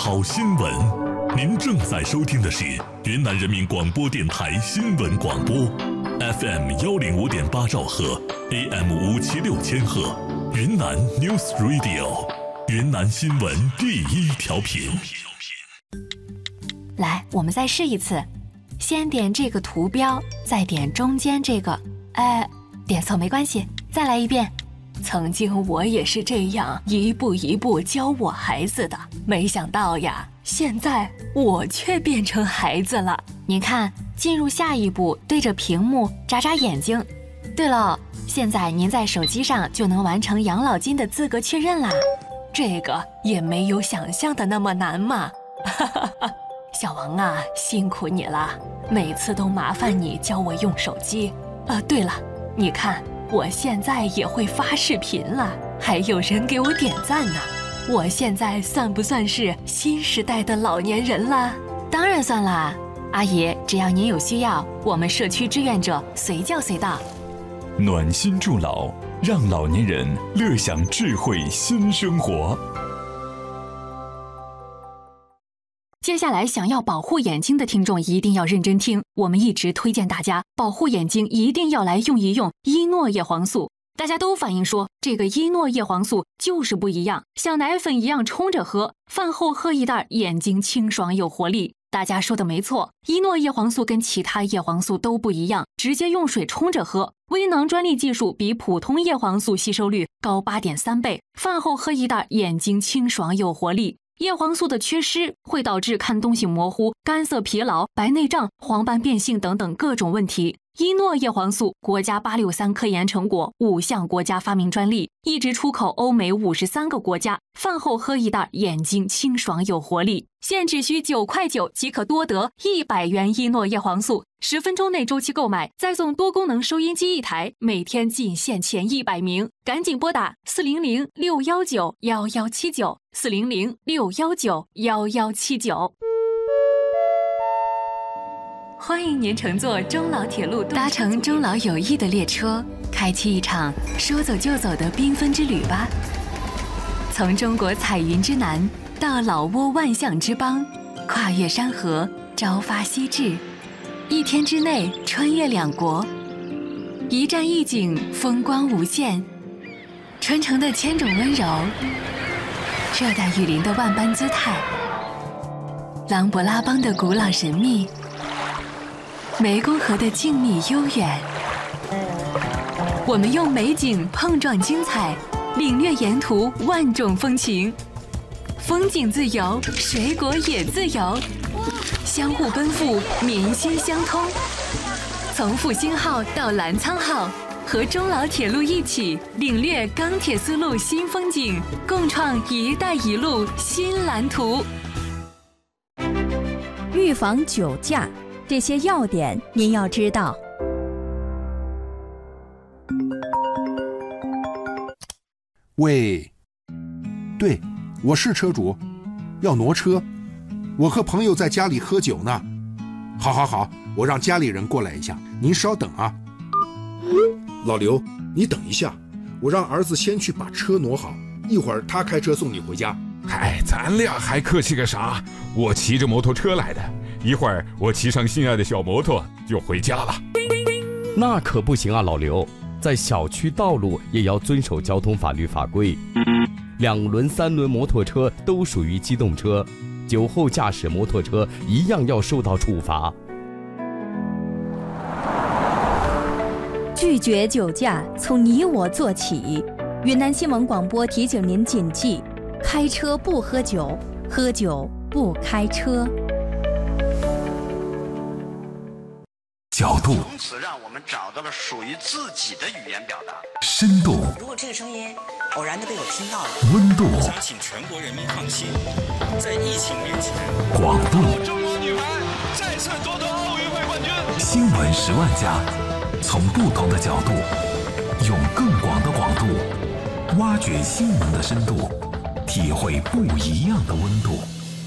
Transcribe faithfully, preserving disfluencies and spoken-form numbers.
好新闻。您正在收听的是云南人民广播电台新闻广播 ，F M 幺零五点八兆赫 ，A M 五七六千赫，云南 News Radio， 云南新闻第一调频。 来，我们再试一次，先点这个图标，再点中间这个，哎，点错没关系，再来一遍。曾经我也是这样一步一步教我孩子的，没想到呀，现在我却变成孩子了。您看，进入下一步，对着屏幕眨眨眼睛。对了，现在您在手机上就能完成养老金的资格确认啦，这个也没有想象的那么难嘛。小王啊，辛苦你了，每次都麻烦你教我用手机。啊，对了，你看。我现在也会发视频了，还有人给我点赞呢。我现在算不算是新时代的老年人了？当然算啦，阿姨，只要您有需要，我们社区志愿者随叫随到。 暖心助老，让老年人乐享智慧新生活。 接下来想要保护眼睛的听众一定要认真听，我们一直推荐大家保护眼睛一定要来用一用伊诺叶黄素。大家都反映说这个伊诺叶黄素就是不一样，像奶粉一样冲着喝，饭后喝一袋，眼睛清爽有活力。大家说的没错，伊诺叶黄素跟其他叶黄素都不一样，直接用水冲着喝，微囊专利技术比普通叶黄素吸收率高 八点三 倍，饭后喝一袋，眼睛清爽有活力。叶黄素的缺失会导致看东西模糊、干涩疲劳、白内障、黄斑变性等等各种问题。伊诺叶黄素国家八六三科研成果，五项国家发明专利，一直出口欧美五十三个国家。饭后喝一袋，眼睛清爽有活力。现只需九块九即可多得一百元伊诺叶黄素，十分钟内周期购买，再送多功能收音机一台，每天仅限前一百名，赶紧拨打四零零六幺九幺幺七九四零零六幺九幺幺七九。欢迎您乘坐中老铁路，搭乘中老友谊的列车，开启一场说走就走的缤纷之旅吧。从中国彩云之南到老挝万象之邦，跨越山河，朝发夕至，一天之内穿越两国，一站一景，风光无限。传承的千种温柔，热带雨林的万般姿态，琅勃拉邦的古老神秘，湄公河的静谧悠远。我们用美景碰撞精彩，领略沿途万种风情。风景自由，水果也自由，相互奔赴，民心相通。从复兴号到澜沧号，和中老铁路一起领略钢铁丝路新风景，共创“一带一路”新蓝图。 预防酒驾，这些要点您要知道。 喂，对，我是车主，要挪车。我和朋友在家里喝酒呢。好好好，我让家里人过来一下，您稍等啊。老刘，你等一下，我让儿子先去把车挪好，一会儿他开车送你回家。 嗨，咱俩还客气个啥？我骑着摩托车来的，一会儿我骑上心爱的小摩托就回家了。 那可不行啊，老刘，在小区道路也要遵守交通法律法规。两轮、三轮摩托车都属于机动车，酒后驾驶摩托车一样要受到处罚。 拒绝酒驾，从你我做起。云南新闻广播提醒您谨记：开车不喝酒，喝酒不开车。 角度， 从此让我们找到了属于自己的语言表达。 深度， 如果这个声音偶然的被我听到了， 温度， 我想请全国人民放心，在疫情面前， 广度， 中国女排再次夺得奥运会冠军。 新闻十万家，从不同的角度，用更广的广度，挖掘新闻的深度，体会不一样的温度。